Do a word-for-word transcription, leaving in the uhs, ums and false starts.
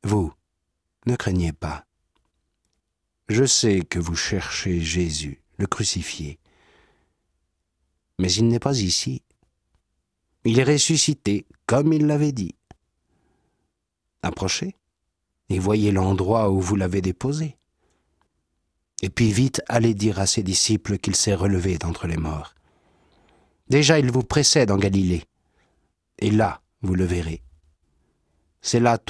Vous, ne craignez pas. Je sais que vous cherchez Jésus, le crucifié. Mais il n'est pas ici. Il est ressuscité, comme il l'avait dit. Approchez et voyez l'endroit où vous l'avez déposé. Et puis vite, allez dire à ses disciples qu'il s'est relevé d'entre les morts. Déjà, il vous précède en Galilée. Et là, vous le verrez. C'est là